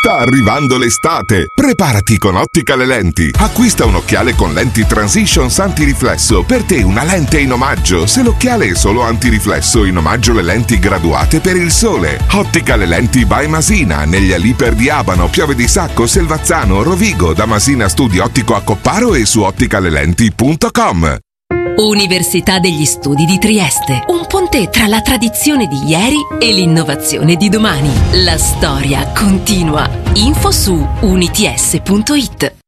Sta arrivando l'estate! Preparati con Ottica Le Lenti. Acquista un occhiale con lenti Transitions antiriflesso. Per te una lente in omaggio. Se l'occhiale è solo antiriflesso, in omaggio le lenti graduate per il sole. Ottica Le Lenti by Masina, negli Aliper di Abano, Piave di Sacco, Selvazzano, Rovigo, da Masina Studio Ottico a Copparo e su otticalelenti.com. Università degli Studi di Trieste, un ponte tra la tradizione di ieri e l'innovazione di domani. La storia continua. Info su units.it.